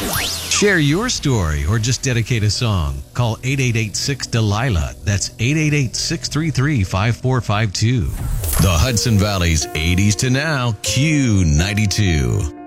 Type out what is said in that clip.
Share your story or just dedicate a song. Call 888-6-DELILA. That's 888-633-5452. The Hudson Valley's 80s to now Q92.